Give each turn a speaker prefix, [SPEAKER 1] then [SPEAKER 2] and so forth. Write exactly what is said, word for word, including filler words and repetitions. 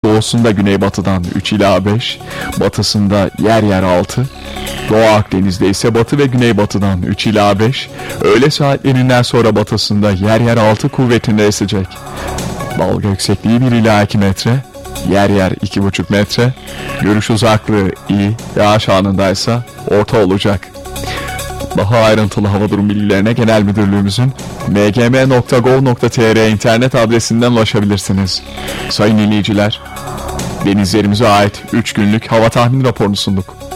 [SPEAKER 1] Doğusunda güneybatıdan üç ila beş, batısında yer yer altı, Doğu Akdeniz'de ise batı ve güneybatıdan üç ila beş, öğle saatlerinden sonra batısında yer yer altı kuvvetinde esecek. Dalga yüksekliği bir ila iki metre, yer yer iki buçuk metre, görüş uzaklığı iyi, yağış anındaysa orta olacak. Daha ayrıntılı hava durum bilgilerine Genel Müdürlüğümüzün m g m nokta gov nokta t r internet adresinden ulaşabilirsiniz. Sayın dinleyiciler, denizlerimize ait üç günlük hava tahmin raporunu sunduk.